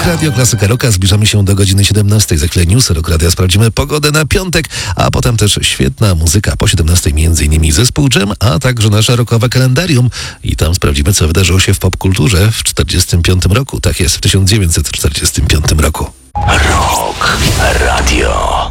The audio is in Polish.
Radio Klasyka Rocka. Zbliżamy się do godziny 17. Za chwilę newsy Rock Radia. Sprawdzimy pogodę na piątek, a potem też świetna muzyka po 17. M.in. zespół Jam, a także nasze rockowe kalendarium. I tam sprawdzimy, co wydarzyło się w popkulturze w 1945 roku. Tak jest, w 1945 roku. Rock Radio.